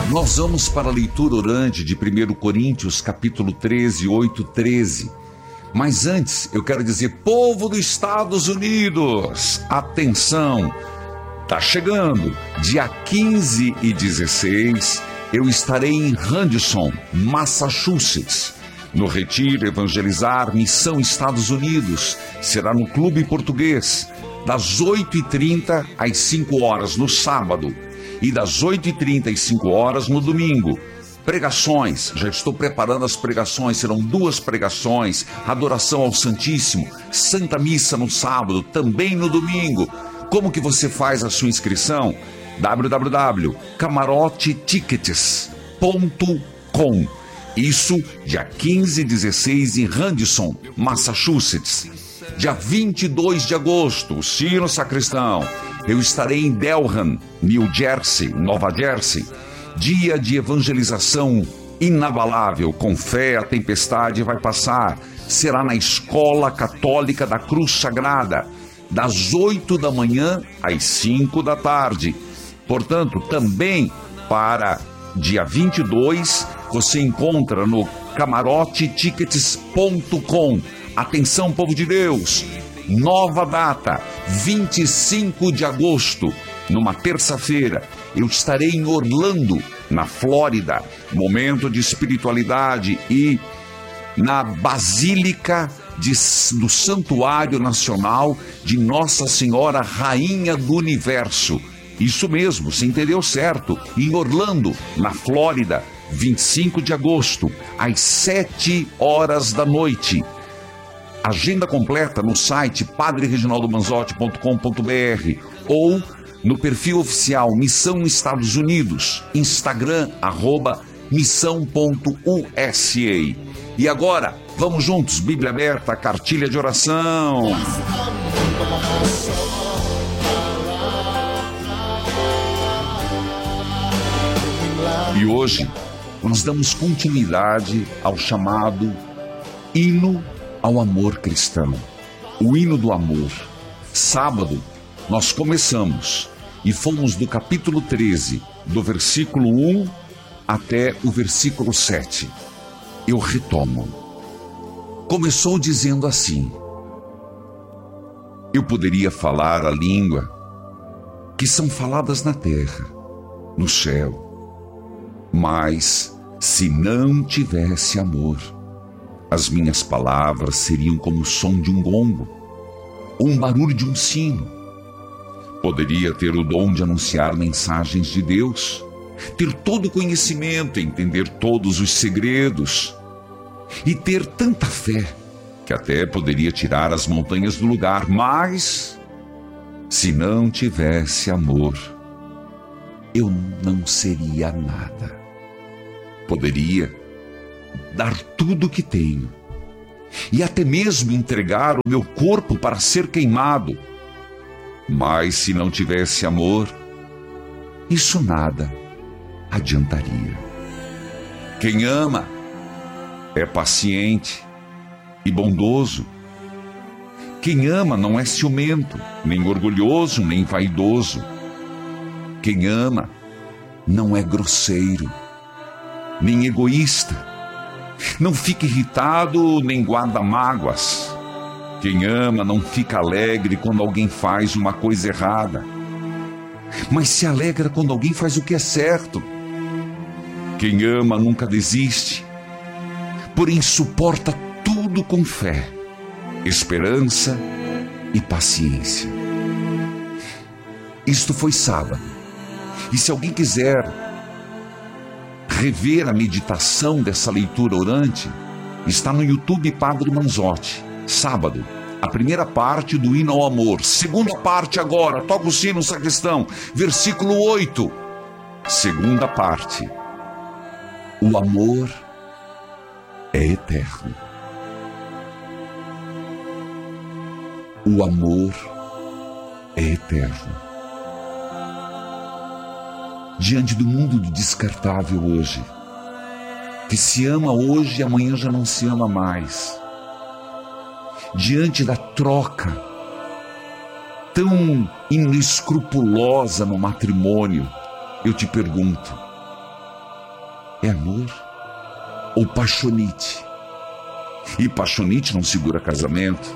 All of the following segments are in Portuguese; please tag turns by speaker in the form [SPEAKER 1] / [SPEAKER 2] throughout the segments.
[SPEAKER 1] Nós vamos para a leitura orante de 1 Coríntios, capítulo 13, 8, 13. Mas antes, eu quero dizer, povo dos Estados Unidos, atenção, tá chegando, dia 15 e 16, eu estarei em Henderson, Massachusetts, no Retiro Evangelizar Missão Estados Unidos, será no Clube Português, das 8h30 às 5 horas no sábado, e das 8h30 às 5 horas no domingo. Pregações, já estou preparando as pregações, serão 2 pregações, adoração ao Santíssimo, Santa Missa no sábado, também no domingo. Como que você faz a sua inscrição? www.camarotetickets.com. Isso dia 15 e 16 em Henderson, Massachusetts. Dia 22 de agosto, o sino sacristão, eu estarei em Delran, New Jersey, Nova Jersey. Dia de evangelização inabalável, com fé a tempestade vai passar. Será na Escola Católica da Cruz Sagrada, das 8 da manhã às 5 da tarde. Portanto, também para dia 22, você encontra no camarotetickets.com. Atenção, povo de Deus, nova data, 25 de agosto, numa terça-feira, eu estarei em Orlando, na Flórida, momento de espiritualidade, e na Basílica do Santuário Nacional de Nossa Senhora Rainha do Universo. Isso mesmo, você entendeu certo, em Orlando, na Flórida, 25 de agosto, às 7 horas da noite. Agenda completa no site padrereginaldomanzotti.com.br ou no perfil oficial Missão Estados Unidos, Instagram, @missão.usa. E agora, vamos juntos, Bíblia aberta, cartilha de oração. E hoje, nós damos continuidade ao chamado Hino ao Amor Cristão, o Hino do Amor. Sábado, nós começamos e fomos do capítulo 13, do versículo 1 até o versículo 7. Eu retomo. Começou dizendo assim: eu poderia falar a língua que são faladas na terra, no céu, mas se não tivesse amor, as minhas palavras seriam como o som de um gongo, ou um barulho de um sino. Poderia ter o dom de anunciar mensagens de Deus, ter todo o conhecimento, entender todos os segredos, e ter tanta fé que até poderia tirar as montanhas do lugar, mas se não tivesse amor, eu não seria nada. Poderia dar tudo o que tenho, e até mesmo entregar o meu corpo para ser queimado, mas se não tivesse amor, isso nada adiantaria. Quem ama é paciente e bondoso. Quem ama não é ciumento, nem orgulhoso, nem vaidoso. Quem ama não é grosseiro, nem egoísta. Não fica irritado, nem guarda mágoas. Quem ama não fica alegre quando alguém faz uma coisa errada, mas se alegra quando alguém faz o que é certo. Quem ama nunca desiste, porém suporta tudo com fé, esperança e paciência. Isto foi sábado. E se alguém quiser rever a meditação dessa leitura orante, está no YouTube Padre Manzotti. Sábado, a primeira parte do Hino ao Amor. Segunda parte agora, toca o sino, sacristão. Versículo 8. Segunda parte. O amor é eterno. O amor é eterno. Diante do mundo descartável hoje, que se ama hoje e amanhã já não se ama mais, diante da troca tão inescrupulosa no matrimônio, eu te pergunto: é amor? Ou paixonite? E paixonite não segura casamento.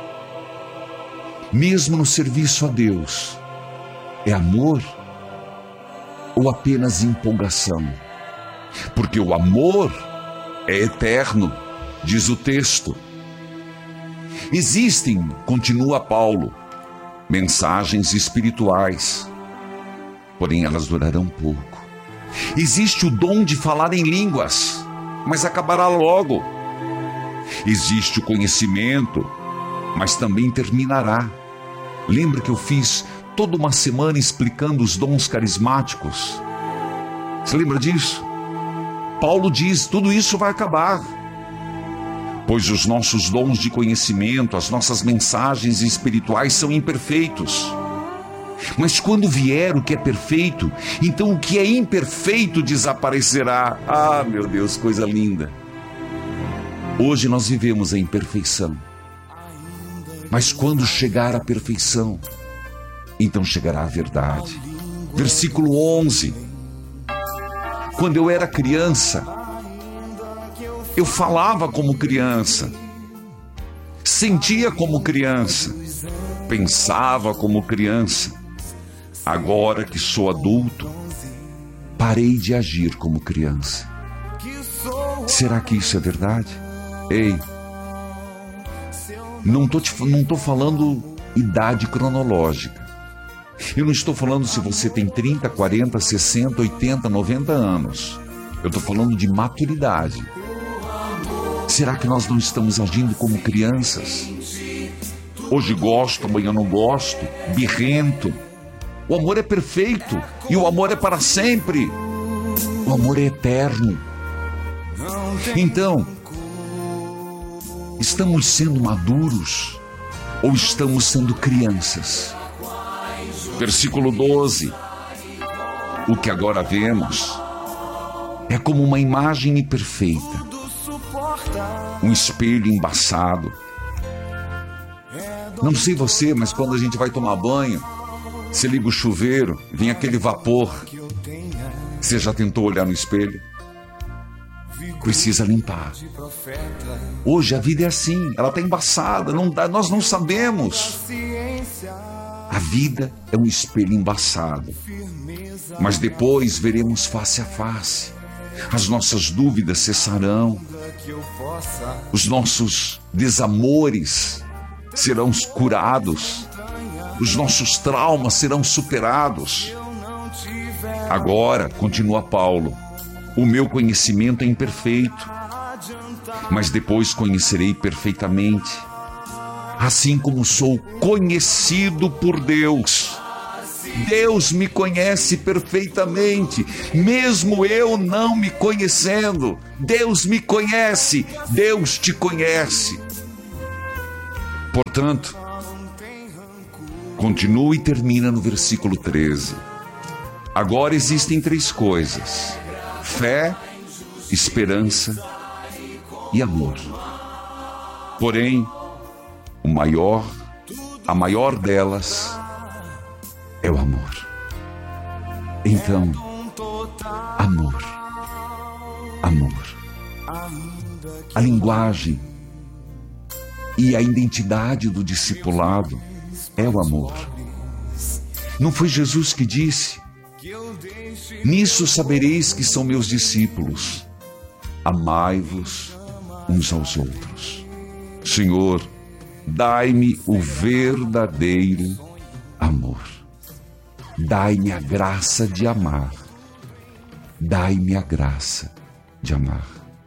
[SPEAKER 1] Mesmo no serviço a Deus, é amor ou apenas empolgação? Porque o amor é eterno, diz o texto. Existem, continua Paulo, mensagens espirituais, porém elas durarão pouco. Existe o dom de falar em línguas, mas acabará logo. Existe o conhecimento, mas também terminará. Lembra que eu fiz toda uma semana explicando os dons carismáticos? Você lembra disso? Paulo diz, tudo isso vai acabar. Pois os nossos dons de conhecimento, as nossas mensagens espirituais são imperfeitos. Mas quando vier o que é perfeito, então o que é imperfeito desaparecerá. Ah, meu Deus, coisa linda. Hoje nós vivemos a imperfeição. Mas quando chegar a perfeição, então chegará a verdade. Versículo 11. Quando eu era criança, eu falava como criança, sentia como criança, pensava como criança. Agora que sou adulto, parei de agir como criança. Será que isso é verdade? Ei, não estou falando idade cronológica. Eu não estou falando se você tem 30, 40, 60, 80, 90 anos. Eu estou falando de maturidade. Será que nós não estamos agindo como crianças? Hoje gosto, amanhã não gosto, birrento. O amor é perfeito e o amor é para sempre. O amor é eterno. Então, estamos sendo maduros ou estamos sendo crianças? Versículo 12. O que agora vemos é como uma imagem imperfeita, um espelho embaçado. Não sei você, mas quando a gente vai tomar banho, você liga o chuveiro, vem aquele vapor. Você já tentou olhar no espelho? Precisa limpar. Hoje a vida é assim, ela está embaçada, nós não sabemos. A vida é um espelho embaçado, mas depois veremos face a face. As nossas dúvidas cessarão, os nossos desamores serão curados, os nossos traumas serão superados. Agora, continua Paulo, o meu conhecimento é imperfeito, mas depois conhecerei perfeitamente, assim como sou conhecido por Deus. Deus me conhece perfeitamente, mesmo eu não me conhecendo. Deus me conhece, Deus te conhece. Portanto, continua e termina no versículo 13. Agora existem três coisas: fé, esperança e amor. Porém, a maior delas é o amor. Então, amor. A linguagem e a identidade do discipulado é o amor. Não foi Jesus que disse: nisso sabereis que são meus discípulos, amai-vos uns aos outros. Senhor, dai-me o verdadeiro amor. Dai-me a graça de amar. Dai-me a graça de amar.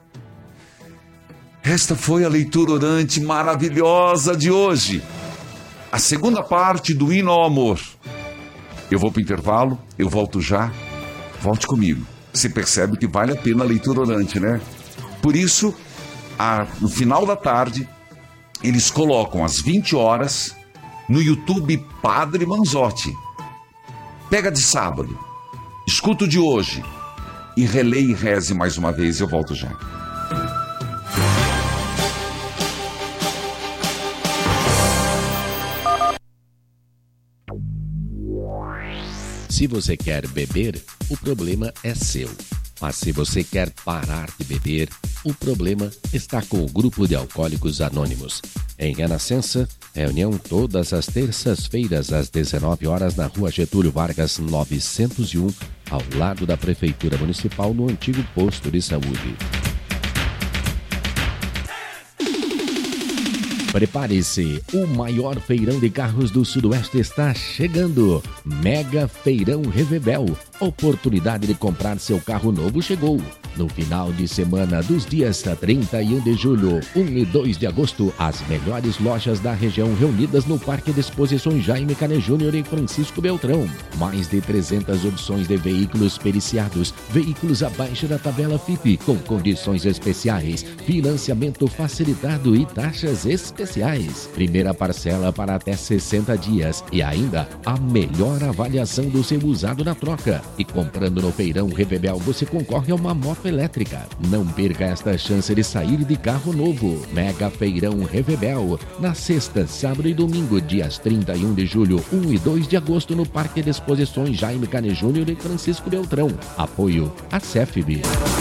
[SPEAKER 1] Esta foi a leitura orante maravilhosa de hoje. A segunda parte do hino ao amor. Eu vou para o intervalo, eu volto já. Volte comigo. Você percebe que vale a pena a leitura orante, né? Por isso, no final da tarde, eles colocam às 20 horas no YouTube Padre Manzotti. Pega de sábado, escuta o de hoje e releia e reze mais uma vez. Eu volto já.
[SPEAKER 2] Se você quer beber, o problema é seu. Mas se você quer parar de beber, o problema está com o Grupo de Alcoólicos Anônimos. Em Renascença, reunião todas as terças-feiras às 19 horas na Rua Getúlio Vargas 901, ao lado da Prefeitura Municipal, no antigo posto de saúde. Prepare-se, o maior feirão de carros do Sudoeste está chegando. Mega Feirão Revebel. Oportunidade de comprar seu carro novo chegou. No final de semana dos dias 31 de julho, 1 e 2 de agosto, as melhores lojas da região reunidas no Parque de Exposições Jaime Canet Júnior e Francisco Beltrão. Mais de 300 opções de veículos periciados, veículos abaixo da tabela FIPE, com condições especiais, financiamento facilitado e taxas especiais. Primeira parcela para até 60 dias e ainda a melhor avaliação do seu usado na troca. E comprando no Feirão Revebel você concorre a uma moto elétrica. Não perca esta chance de sair de carro novo. Mega Feirão Revebel, na sexta, sábado e domingo, dias 31 de julho, 1 e 2 de agosto, no Parque de Exposições Jaime Canet Júnior e Francisco Beltrão. Apoio a CEFB.